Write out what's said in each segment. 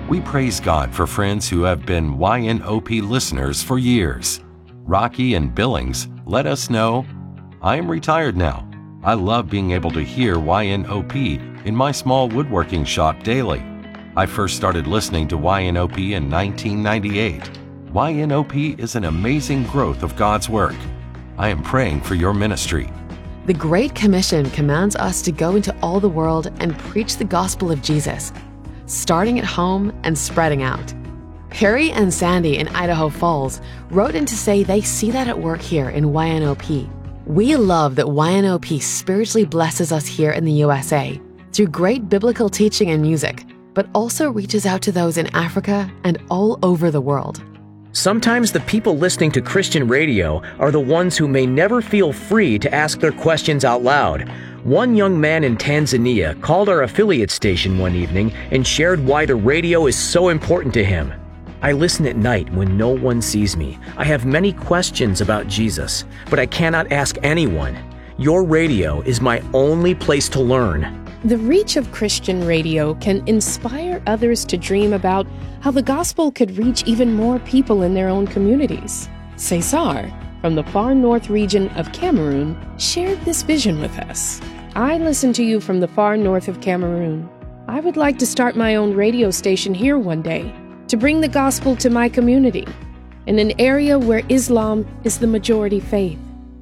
We praise God for friends who have been YNOP listeners for years. Rocky and Billings let us know, "I am retired now. I love being able to hear YNOP in my small woodworking shop daily. I first started listening to YNOP in 1998. YNOP is an amazing growth of God's work. I am praying for your ministry." The Great Commission commands us to go into all the world and preach the gospel of Jesus, starting at home and spreading out. Harry and Sandy in Idaho Falls wrote in to say they see that at work here in YNOP. We love that YNOP spiritually blesses us here in the USA through great biblical teaching and music, but also reaches out to those in Africa and all over the world. Sometimes the people listening to Christian radio are the ones who may never feel free to ask their questions out loud. One young man in Tanzania called our affiliate station one evening and shared why the radio is so important to him. "I listen at night when no one sees me. I have many questions about Jesus, but I cannot ask anyone. Your radio is my only place to learn." The reach of Christian radio can inspire others to dream about how the gospel could reach even more people in their own communities. Cesar, from the far north region of Cameroon, shared this vision with us. "I listen to you from the far north of Cameroon. I would like to start my own radio station here one day to bring the gospel to my community, in an area where Islam is the majority faith."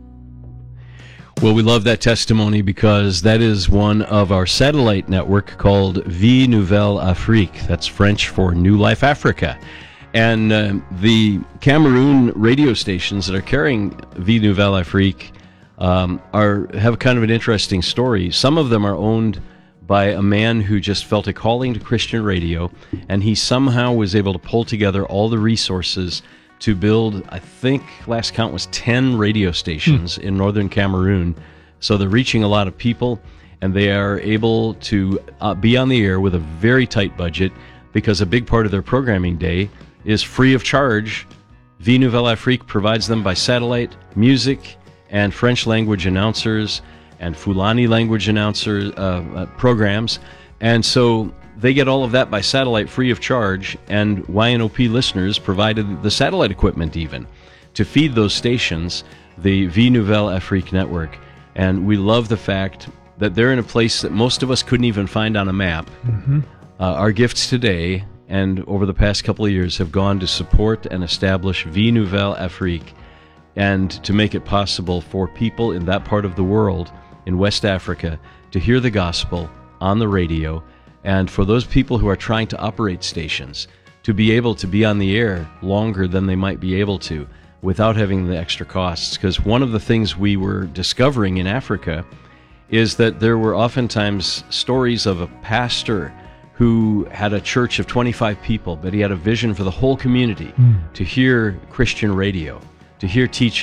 Well, we love that testimony because that is one of our satellite network called Vie Nouvelle Afrique. That's French for New Life Africa. And the Cameroon radio stations that are carrying Vie Nouvelle Afrique have kind of an interesting story. Some of them are owned by a man who just felt a calling to Christian radio, and he somehow was able to pull together all the resources to build, I think last count was 10 radio stations in northern Cameroon. So they're reaching a lot of people, and they are able to be on the air with a very tight budget, because a big part of their programming day is free of charge. Vie Nouvelle Afrique provides them by satellite music and French language announcers and Fulani language announcer programs. And so they get all of that by satellite free of charge, and YNOP listeners provided the satellite equipment even to feed those stations, the Vie Nouvelle Afrique network. And we love the fact that they're in a place that most of us couldn't even find on a map. Our gifts today and over the past couple of years have gone to support and establish Vie Nouvelle Afrique, and to make it possible for people in that part of the world, in West Africa, to hear the gospel on the radio, and for those people who are trying to operate stations to be able to be on the air longer than they might be able to without having the extra costs. Because one of the things we were discovering in Africa is that there were oftentimes stories of a pastor who had a church of 25 people, but he had a vision for the whole community to hear Christian radio, to hear teaching